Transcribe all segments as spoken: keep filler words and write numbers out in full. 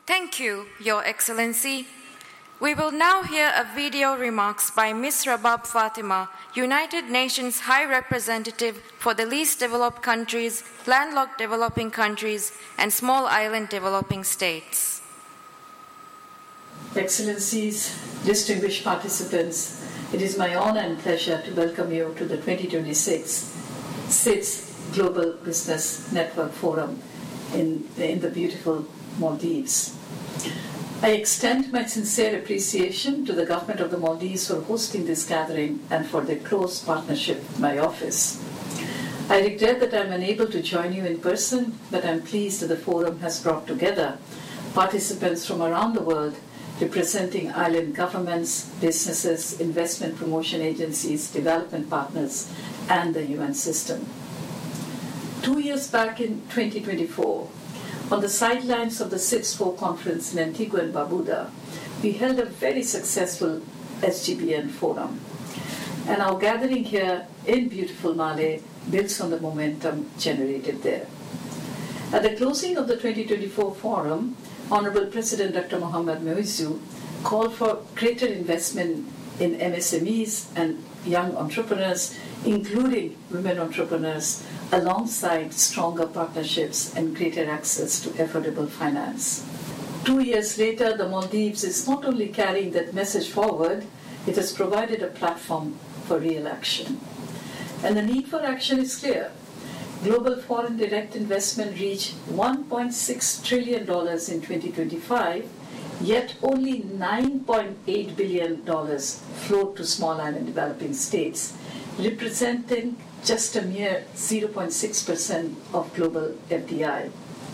Thank you, Your Excellency. We will now hear a video remarks by Miz Rabab Fatima, United Nations High Representative for the Least Developed Countries, Landlocked Developing Countries, and Small Island Developing States. Excellencies, distinguished participants, it is my honor and pleasure to welcome you to the twenty twenty-six S I D S Global Business Network Forum in, in the beautiful Maldives. I extend my sincere appreciation to the government of the Maldives for hosting this gathering and for their close partnership with my office. I regret that I am unable to join you in person, but I am pleased that the forum has brought together participants from around the world representing island governments, businesses, investment promotion agencies, development partners, and the U N system. Two years back in twenty twenty-four, on the sidelines of the S I D S four conference in Antigua and Barbuda, we held a very successful S G B N forum. And our gathering here in beautiful Male builds on the momentum generated there. At the closing of the twenty twenty-four forum, Honorable President Doctor Mohammad Muizzu called for greater investment in M S M Es and young entrepreneurs, including women entrepreneurs, alongside stronger partnerships and greater access to affordable finance. Two years later, the Maldives is not only carrying that message forward, it has provided a platform for real action. And the need for action is clear. Global foreign direct investment reached one point six trillion dollars in twenty twenty-five, yet only nine point eight billion dollars flowed to small island developing states, representing just a mere zero point six percent of global F D I.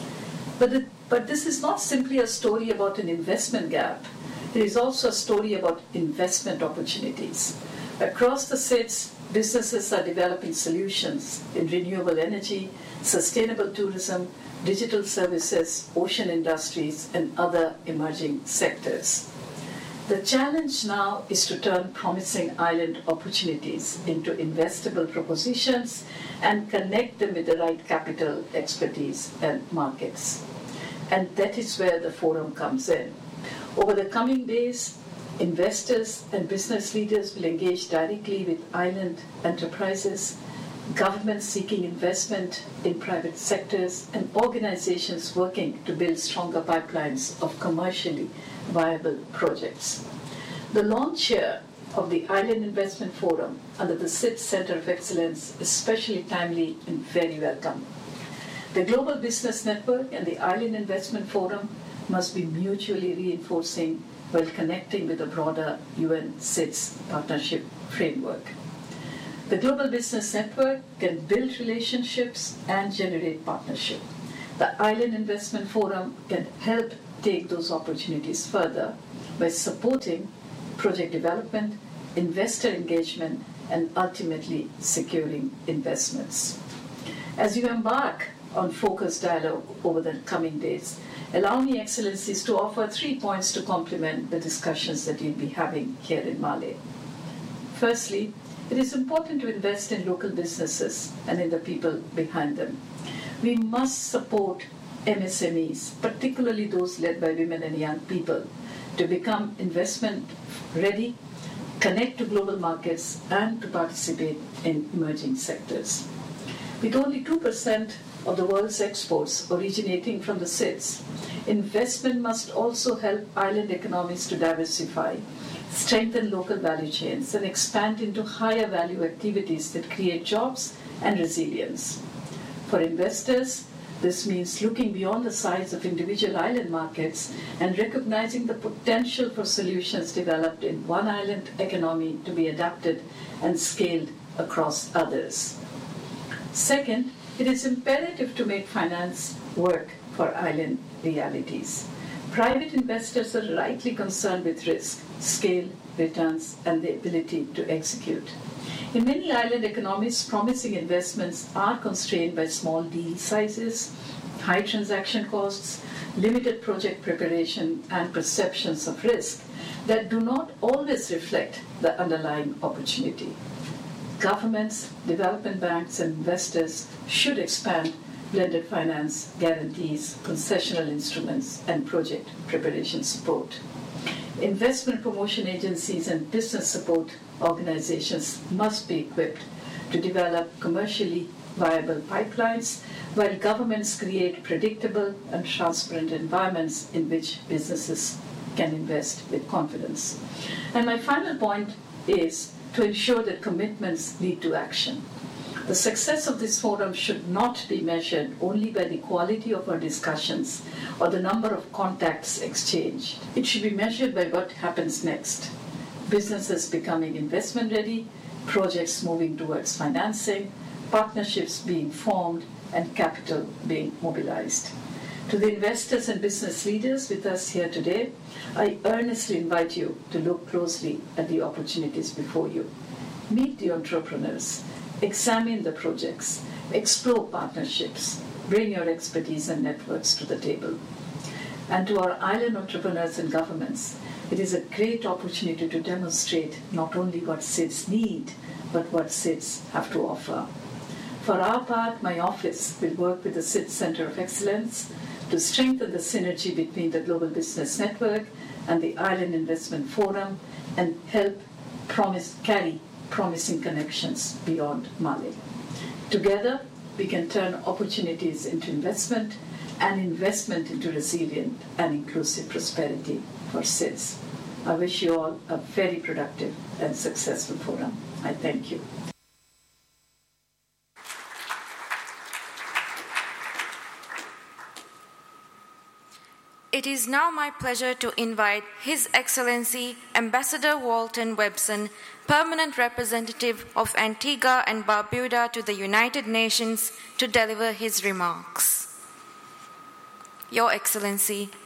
But, the, but this is not simply a story about an investment gap. It is also a story about investment opportunities. Across the S I D S, businesses are developing solutions in renewable energy, sustainable tourism, digital services, ocean industries, and other emerging sectors. The challenge now is to turn promising island opportunities into investable propositions and connect them with the right capital, expertise, and markets. And that is where the forum comes in. Over the coming days, investors and business leaders will engage directly with island enterprises, governments seeking investment in private sectors, and organizations working to build stronger pipelines of commercially viable projects. The launch here of the Island Investment Forum under the S I D S Center of Excellence is especially timely and very welcome. The Global Business Network and the Island Investment Forum must be mutually reinforcing while connecting with the broader U N S I D S partnership framework. The Global Business Network can build relationships and generate partnership. The Island Investment Forum can help take those opportunities further by supporting project development, investor engagement, and ultimately securing investments. As you embark on focused dialogue over the coming days, allow me, Excellencies, to offer three points to complement the discussions that you'll be having here in Male. Firstly, it is important to invest in local businesses and in the people behind them. We must support M S M Es, particularly those led by women and young people, to become investment ready, connect to global markets, and to participate in emerging sectors. With only two percent of the world's exports originating from the S I D S, investment must also help island economies to diversify, strengthen local value chains, and expand into higher value activities that create jobs and resilience. For investors, this means looking beyond the size of individual island markets and recognizing the potential for solutions developed in one island economy to be adapted and scaled across others. Second, it is imperative to make finance work for island realities. Private investors are rightly concerned with risk, scale, returns, and the ability to execute. In many island economies, promising investments are constrained by small deal sizes, high transaction costs, limited project preparation, and perceptions of risk that do not always reflect the underlying opportunity. Governments, development banks, and investors should expand blended finance, guarantees, concessional instruments, and project preparation support. Investment promotion agencies and business support organizations must be equipped to develop commercially viable pipelines, while governments create predictable and transparent environments in which businesses can invest with confidence. And my final point is to ensure that commitments lead to action. The success of this forum should not be measured only by the quality of our discussions or the number of contacts exchanged. It should be measured by what happens next. Businesses becoming investment ready, projects moving towards financing, partnerships being formed, and capital being mobilized. To the investors and business leaders with us here today, I earnestly invite you to look closely at the opportunities before you. Meet the entrepreneurs, examine the projects, explore partnerships, bring your expertise and networks to the table. And to our island entrepreneurs and governments, it is a great opportunity to demonstrate not only what S I Ds need, but what S I Ds have to offer. For our part, my office will work with the S I D Center of Excellence to strengthen the synergy between the Global Business Network and the Island Investment Forum and help promise, carry promising connections beyond Mali. Together, we can turn opportunities into investment and investment into resilient and inclusive prosperity for S I Ds. I wish you all a very productive and successful forum. I thank you. It is now my pleasure to invite His Excellency Ambassador Walton Webson, Permanent Representative of Antigua and Barbuda to the United Nations, to deliver his remarks. Your Excellency,